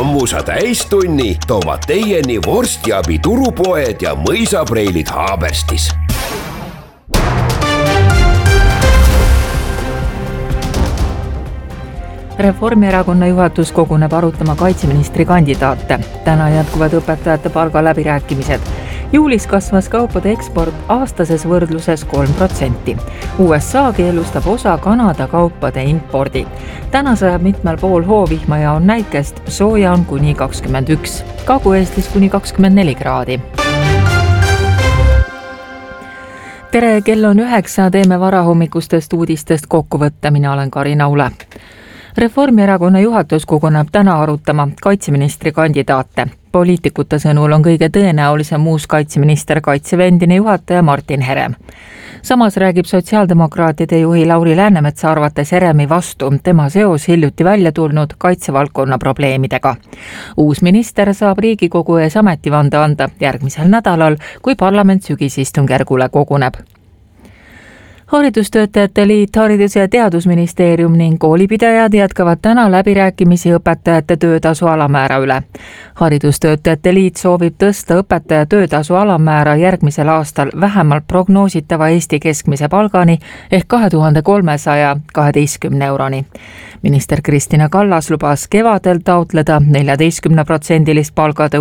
Kammusa täistunni toovad teieni vorstiabi turupoed ja mõisapreilid Haaberstis. Reformierakonna juhatus koguneb arutama kaitseministri kandidaate. Täna jätkuvad õpetajate palga läbirääkimised. Juulis kasvas kaupade eksport aastases võrdluses 3%. USA keelustab osa Kanada kaupade impordi. Täna sajab mitmel pool hoovihma ja on näikest, sooja on kuni 21. Kagu-Eestis kuni 24 kraadi. Tere, kell on 9, teeme varahommikustest uudistest kokkuvõtte, mina olen Karina Ule. Reformierakonna juhatus koguneb täna arutama kaitseministri kandidaate. Poliitikute sõnul on kõige tõenäolisem uus kaitseminister Kaitseväe endine juhataja Martin Herem. Samas räägib sotsiaaldemokraatide juhi Lauri Läänemetsa arvates Heremi vastu tema seos hiljuti välja tulnud kaitsevaldkonna probleemidega. Uus minister saab Riigikogu ees ametivande anda järgmisel nädalal, kui parlament sügisistungjärgule koguneb. Haridustöötajate liit, Haridus- ja Teadusministeerium ning koolipidajad jätkavad täna läbirääkimisi õpetajate töötasu alamäära üle. Haridustöötajate liit soovib tõsta õpetaja töötasu alammäära järgmisel aastal vähemalt prognoositava Eesti keskmise palgani ehk 2312 euroni. Minister Kristina Kallas lubas kevadel taotleda 14% palgatõusu